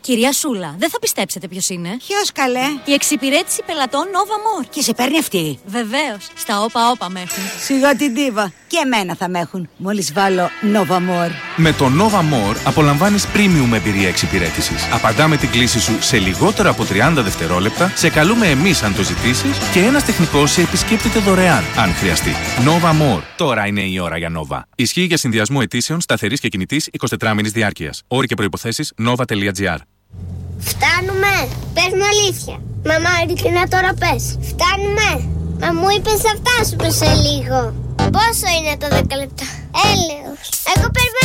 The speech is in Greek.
Κυρία Σούλα, δεν θα πιστέψετε ποιος είναι. Ποιος καλέ? Η εξυπηρέτηση πελατών Nova More. Και σε παίρνει αυτή? Βεβαίως, στα όπα με έχουν. Σιγά την ντίβα. Και εμένα θα με έχουν, μόλις βάλω Nova More. Με το Nova More απολαμβάνεις premium εμπειρία εξυπηρέτησης. Απαντάμε την κλήση σου σε λιγότερα από 30 δευτερόλεπτα, σε καλούμε εμείς αν το ζητήσεις και ένας τεχνικός σε επισκέπτεται δωρεάν, αν χρειαστεί. Nova More. Τώρα είναι η ώρα για Nova. Ισχύει για συνδυασμό αιτήσεων σταθερής και κινητής 24 μήνης διάρκειας. Όροι και προϋποθέσεις nova.gr. Φτάνουμε! Πες μου αλήθεια. Μαμά, ειλικρινά τώρα πες. Φτάνουμε! Μα μου είπες θα φτάσουμε σε λίγο. Πόσο είναι το 10 λεπτά? Έλεος. Εγώ περιμένω.